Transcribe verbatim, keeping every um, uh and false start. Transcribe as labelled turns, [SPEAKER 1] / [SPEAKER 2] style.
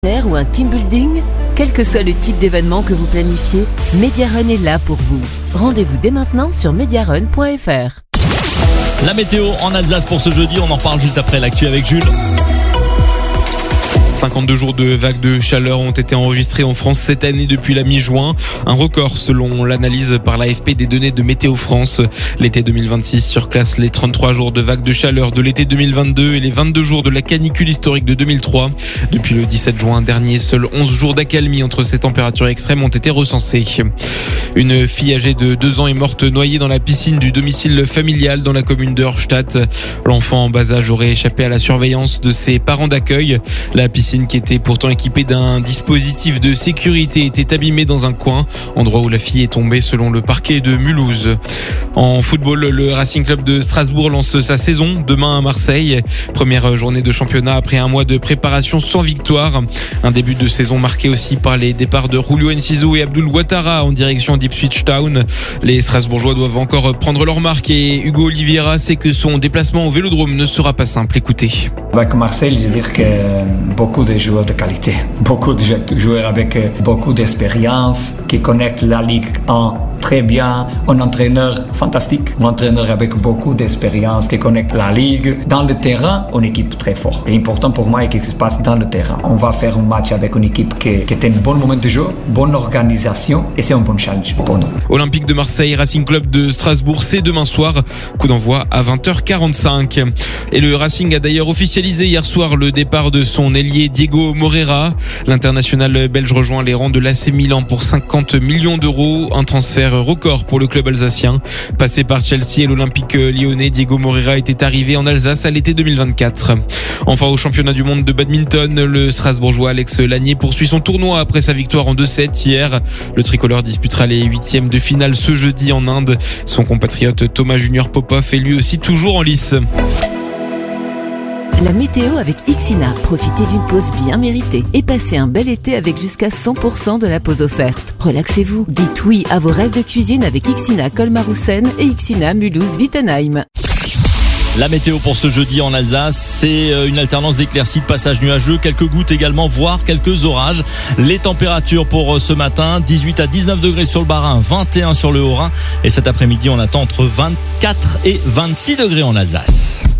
[SPEAKER 1] ou un team building, quel que soit le type d'événement que vous planifiez, Mediarun est là pour vous. Rendez-vous dès maintenant sur mediarun point f r.
[SPEAKER 2] La météo en Alsace pour ce jeudi, on en parle juste après l'actu avec Jules. cinquante-deux jours de vagues de chaleur ont été enregistrés en France cette année depuis la mi-juin. Un record selon l'analyse par l'A F P des données de Météo France. L'été deux mille vingt-six surclasse les trente-trois jours de vagues de chaleur de l'été deux mille vingt-deux et les vingt-deux jours de la canicule historique de deux mille trois. Depuis le dix-sept juin dernier, seuls onze jours d'accalmie entre ces températures extrêmes ont été recensés. Une fille âgée de deux ans est morte noyée dans la piscine du domicile familial dans la commune de Horstadt. L'enfant en bas âge aurait échappé à la surveillance de ses parents d'accueil. La piscine qui était pourtant équipée d'un dispositif de sécurité était abîmée dans un coin, endroit où la fille est tombée selon le parquet de Mulhouse. En football, le Racing Club de Strasbourg lance sa saison demain à Marseille. Première journée de championnat après un mois de préparation sans victoire. Un début de saison marqué aussi par les départs de Julio Enciso et Abdul Ouattara en direction d'Ipswich Town. Les Strasbourgeois doivent encore prendre leur marque et Hugo Oliveira sait que son déplacement au Vélodrome ne sera pas simple. Écoutez.
[SPEAKER 3] Avec Marseille, je veux dire que beaucoup de joueurs de qualité, beaucoup de joueurs avec beaucoup d'expérience qui connaissent la Ligue un très bien, un entraîneur fantastique, un entraîneur avec beaucoup d'expérience qui connaît la Ligue. Dans le terrain, une équipe très forte. Et important pour moi, ce qui se passe dans le terrain. On va faire un match avec une équipe qui, qui a un bon moment de jeu, bonne organisation et c'est un bon challenge pour nous.
[SPEAKER 2] Olympique de Marseille, Racing Club de Strasbourg, c'est demain soir. Coup d'envoi à vingt heures quarante-cinq. Et le Racing a d'ailleurs officialisé hier soir le départ de son ailier Diego Moreira. L'international belge rejoint les rangs de l'A C Milan pour cinquante millions d'euros. Un transfert record pour le club alsacien. Passé par Chelsea et l'Olympique lyonnais, Diego Moreira était arrivé en Alsace à l'été deux mille vingt-quatre. Enfin, au championnat du monde de badminton, le Strasbourgeois Alex Lanier poursuit son tournoi après sa victoire en deux sept hier. Le tricolore disputera les huitièmes de finale ce jeudi en Inde. Son compatriote Thomas Junior Popov est lui aussi toujours en lice.
[SPEAKER 1] La météo avec Ixina. Profitez d'une pause bien méritée et passez un bel été avec jusqu'à cent pour cent de la pause offerte. Relaxez-vous. Dites oui à vos rêves de cuisine avec Ixina Colmar-Roussen et Ixina Mulhouse-Wittenheim.
[SPEAKER 2] La météo pour ce jeudi en Alsace, c'est une alternance d'éclaircies, de passages nuageux, quelques gouttes également, voire quelques orages. Les températures pour ce matin, dix-huit à dix-neuf degrés sur le Bas-Rhin, vingt et un sur le Haut-Rhin. Et cet après-midi, on attend entre vingt-quatre et vingt-six degrés en Alsace.